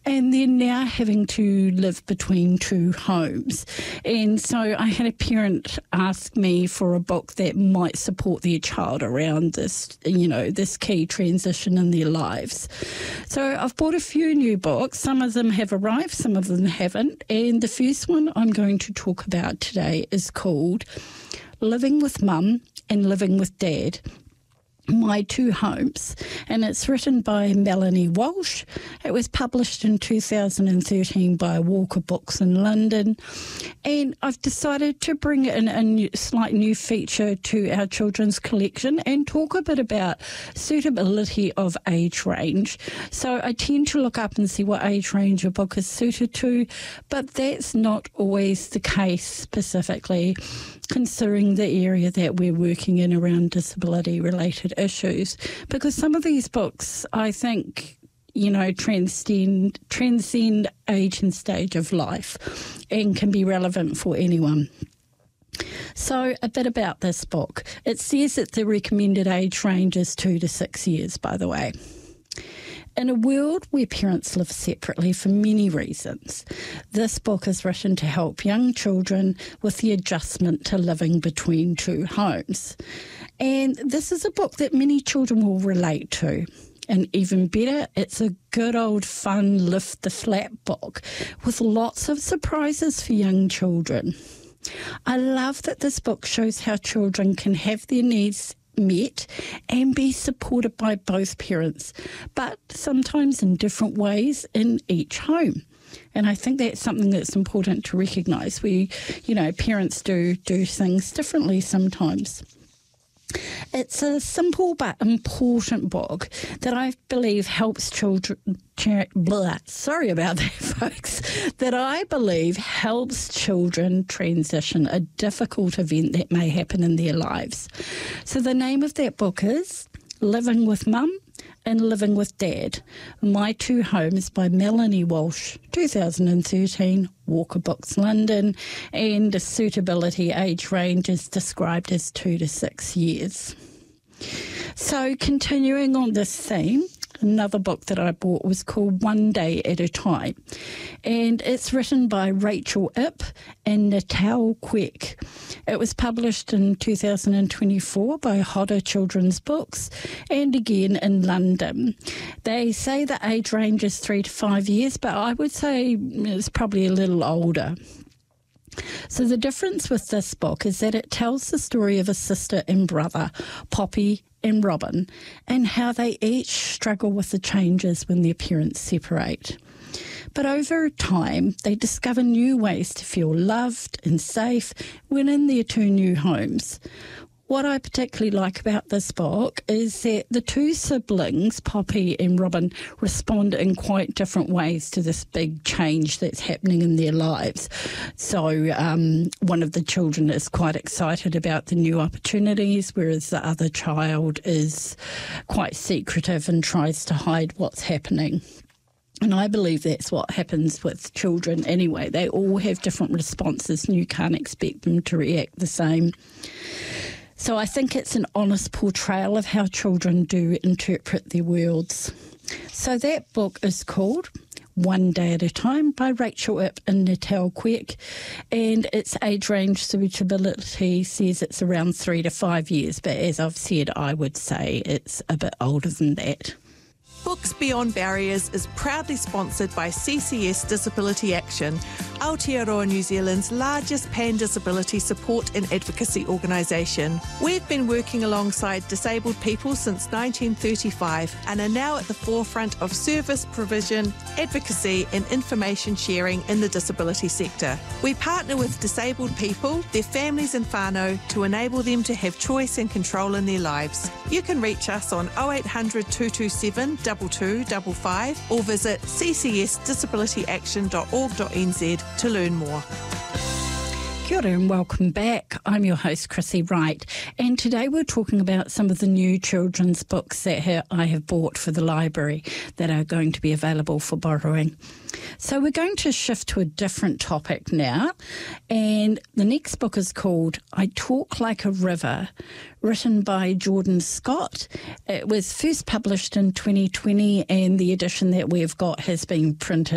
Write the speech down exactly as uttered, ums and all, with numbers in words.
and they're now having to live between two homes. And so I had a parent ask me for a book that might support their child around this, you know, this key transition in their lives. So I've bought a few new books. Some of them have arrived, some of them haven't. And the first one I'm going to talk about today is called Living with Mum and Living with Dad, My Two Homes, and it's written by Melanie Walsh. It was published in two thousand thirteen by Walker Books in London, and I've decided to bring in a new, slight new feature to our children's collection and talk a bit about suitability of age range. So I tend to look up and see what age range a book is suited to, but that's not always the case specifically, considering the area that we're working in around disability-related issues, because some of these books, I think, you know, transcend, transcend age and stage of life and can be relevant for anyone. So a bit about this book. It says that the recommended age range is two to six years, by the way. In a world where parents live separately for many reasons, this book is written to help young children with the adjustment to living between two homes. And this is a book that many children will relate to. And even better, it's a good old fun lift the flap book with lots of surprises for young children. I love that this book shows how children can have their needs met and be supported by both parents, but sometimes in different ways in each home. And I think that's something that's important to recognise. We, you know, parents do do things differently sometimes. It's a simple but important book that I believe helps children, blah, sorry about that, folks, that I believe helps children transition a difficult event that may happen in their lives. So the name of that book is Living with Mum and Living with Dad, My Two Homes by Melanie Walsh, two thousand thirteen, Walker Books London, and the suitability age range is described as two to six years. So continuing on this theme, another book that I bought was called One Day at a Time, and it's written by Rachel Ip and Natal Quick. It was published in two thousand twenty-four by Hodder Children's Books and again in London. They say the age range is three to five years, but I would say it's probably a little older. So the difference with this book is that it tells the story of a sister and brother, Poppy and Robin, and how they each struggle with the changes when their parents separate. But over time, they discover new ways to feel loved and safe when in their two new homes. What I particularly like about this book is that the two siblings, Poppy and Robin, respond in quite different ways to this big change that's happening in their lives. So um, one of the children is quite excited about the new opportunities, whereas the other child is quite secretive and tries to hide what's happening. And I believe that's what happens with children anyway. They all have different responses and you can't expect them to react the same. So I think it's an honest portrayal of how children do interpret their worlds. So that book is called One Day at a Time by Rachel Ip and Natal Quick, and its age range suitability says it's around three to five years, but as I've said, I would say it's a bit older than that. Books Beyond Barriers is proudly sponsored by C C S Disability Action, Aotearoa New Zealand's largest pan-disability support and advocacy organisation. We've been working alongside disabled people since nineteen thirty-five and are now at the forefront of service provision, advocacy and information sharing in the disability sector. We partner with disabled people, their families and whānau to enable them to have choice and control in their lives. You can reach us on oh eight hundred, two two seven, two two five five or visit c c s disability action dot org dot n z to learn more. Kia ora and welcome back. I'm your host, Chrissy Wright, and today we're talking about some of the new children's books that I have bought for the library that are going to be available for borrowing. So we're going to shift to a different topic now, and the next book is called I Talk Like a River, written by Jordan Scott. It was first published in twenty twenty, and the edition that we've got has been printed